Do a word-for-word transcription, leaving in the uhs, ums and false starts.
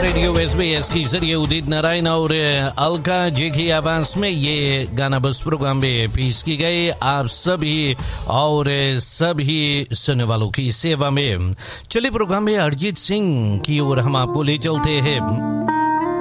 Radio SBS की जरिए उदित नारायण और अलका जी की आवाज में ये गाना बस प्रोग्राम में पेश की गई आप सभी और सभी सुनने वालों की सेवा में। चलिए प्रोग्राम में अरिजीत सिंह की ओर हम आपको ले चलते हैं।